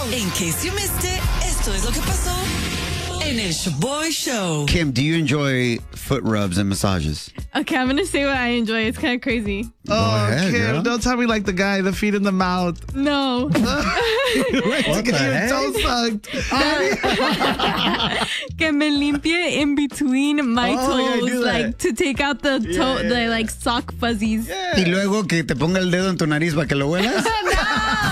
In case you missed it, esto es lo que pasó en el Shaboy Show. Kim, do you enjoy foot rubs and massages? Okay, I'm going to say what I enjoy. It's kind of crazy. Go ahead, Kim, girl. don't tell me like the guy, the feet in the mouth. No. What the Your heck? toe sucked. Que me limpie in between my Oh, yeah, I toes, do that. like to take out the toe, the like sock fuzzies. Y luego que te ponga el dedo en tu nariz para que lo huelas.